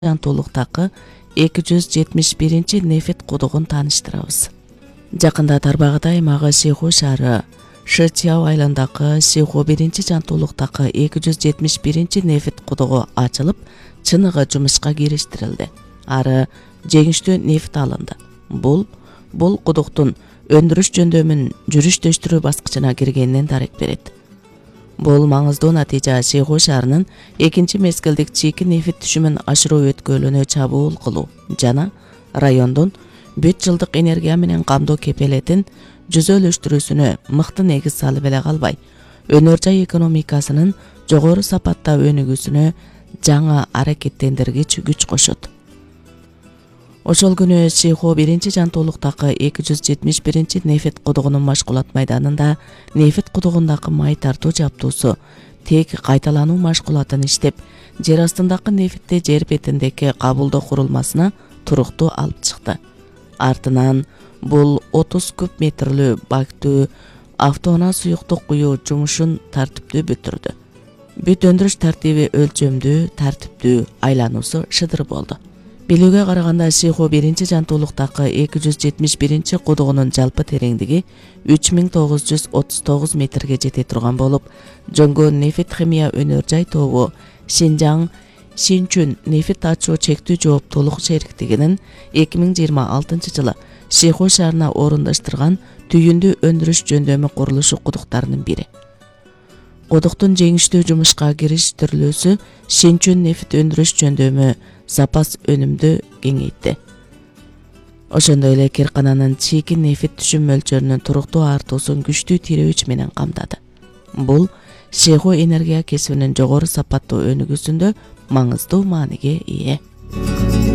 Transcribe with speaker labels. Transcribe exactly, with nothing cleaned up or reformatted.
Speaker 1: жантуулуктагы эки жүз жетимиш биринчи нефит кудугун тааныштырабыз. Жакында тарбагыда аймагы Сиху шаары Шычяо айландагы Сиху биринчи жантуулуктагы эки жүз жетимиш биринчи нефит кудугу ачылып, чыныгы жумушка кириштирилди. Ары жеңиштүү нефт алынды. Бул бул кудуктун өндүрүш жөндөмүн жүрүш-дөштүрүү баскычына киргенинен дарек берет. Бул маңыздуу натыйжа Сиху шаарынын экинчи мезгилдик чийки нефит түшүмүн ашыруу өткөлүнө чабуул кылуу жана райондун бүт жылдык энергия менен камдоо кепелетин жүзөлөштүрүүсүнө мыкты негиз салып эле калбай, өнөр жай экономикасынын жогору сапатта өнүгүүсүнө жаңа аракеттендиргич күч кошот. Ошол күнү Сиху биринчи жантуулуктагы эки жүз жетимиш биринчи нефит кудугунун машкулат майданында нефит кудугундагы май тартуу жабдуусу тек кайталануу машкулатын иштеп, жер астындагы нефтти жер бетиндеги кабылдоо курулмасына туруктуу алып чыкты. Артынан бул отуз куб метрлүү бактуу автоунаа суюктук куюу жумушун тартиптүү бүтүрдү. Бүт өндүрүш тартиби өлчөмдүү, тартиптүү, айлануусу шыдыр болду. Билүүгө караганда Сиху биринчи жантуулуктагы эки жүз жетимиш биринчи кудугунун жалпы тереңдиги үч миң тогуз жүз отуз тогуз метрге жете турган болуп, Жоңго нефит химия өнөр жай тобу Шинжаң Шинчүн нефит ачуу чектүү жооптуулук шериктигинин эки миң жыйырма алтынчы жылы Сиху шаарына орундаштырган түйүндүү өндүрүш жөндөмү курулушу кудуктарынын бири. Кудуктун жеңиштүү жумушка кириштирилүүсү Шинчүн нефит өндүрүш жөндөмү запас өнүмдү кеңейтти. Ошондой эле Киркананын чийки нефит түшүм мөлчөрүнүн туруктуу артуусун күчтүү тирөөч менен камдады. Бул Сиху энергия кесибинин жогору сапаттуу өнүгүүсүндө маңыздуу мааниге ээ.